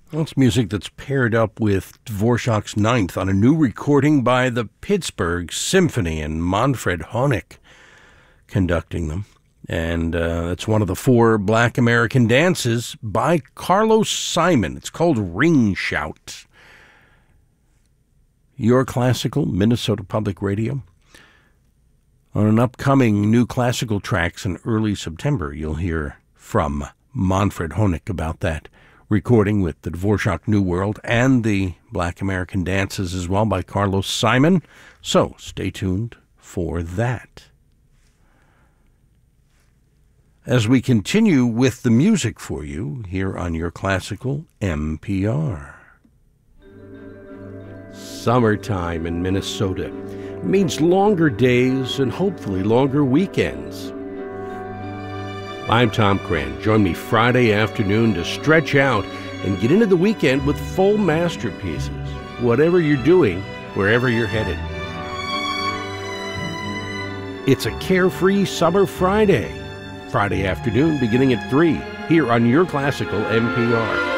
That's music that's paired up with Dvorak's Ninth on a new recording by the Pittsburgh Symphony and Manfred Honeck conducting them. And that's one of the 4 Black American dances by Carlos Simon. It's called Ring Shout. Your Classical, Minnesota Public Radio. On an upcoming New Classical Tracks in early September, you'll hear from Manfred Honeck about that recording with the Dvorak New World and the Black American Dances as well by Carlos Simon. So stay tuned for that. As we continue with the music for you here on Your Classical NPR. Summertime in Minnesota means longer days and hopefully longer weekends. I'm Tom Cran. Join me Friday afternoon to stretch out and get into the weekend with full masterpieces, whatever you're doing, wherever you're headed. It's a carefree summer Friday afternoon beginning at 3 here on Your Classical NPR.